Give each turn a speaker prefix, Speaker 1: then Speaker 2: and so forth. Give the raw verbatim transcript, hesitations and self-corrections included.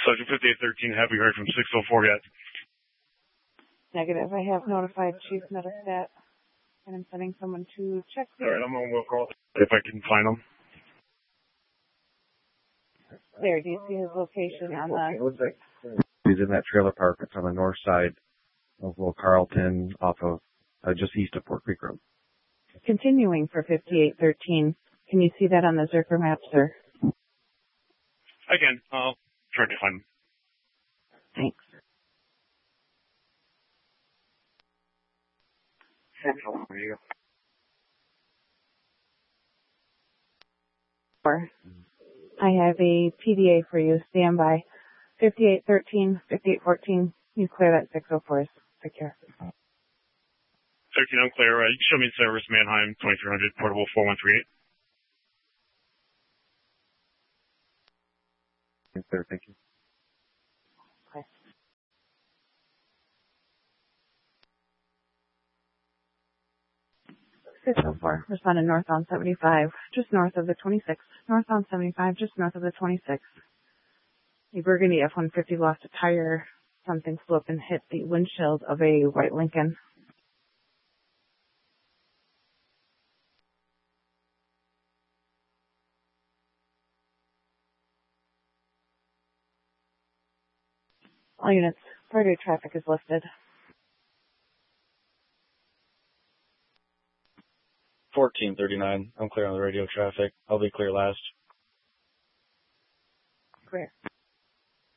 Speaker 1: Subject fifty-eight thirteen, have we heard from six oh four yet?
Speaker 2: Negative. I have notified Chief Medistat, and I'm sending someone to check.
Speaker 1: All right, I'm on will call if I can find them.
Speaker 2: There, do you see his location on the...
Speaker 3: He's in that trailer park. It's on the north side of Little Carlton, off of, uh, just east of Fort Creek Road.
Speaker 2: Continuing for fifty-eight thirteen. Can you see that on the Zerker map, sir?
Speaker 1: I can. I'll try to find them.
Speaker 2: Thanks.
Speaker 3: There you go.
Speaker 2: Four. I have a P D A for you. Stand by. fifty-eight thirteen, fifty-eight fourteen. You clear that six oh fours. Take care.
Speaker 1: thirteen, I'm clear. Uh, you can show me service Manheim, twenty-three hundred, portable four one three eight.
Speaker 3: Clear, thank you.
Speaker 2: Okay. six oh four. Responded north on seventy-five, just north of the twenty-six. North on seventy-five, just north of the twenty-six. A Burgundy F one fifty lost a tire. Something flew up and hit the windshield of a white Lincoln. All units, further traffic is listed.
Speaker 4: fourteen thirty-nine. I'm clear on the radio traffic. I'll be clear last.
Speaker 2: Clear.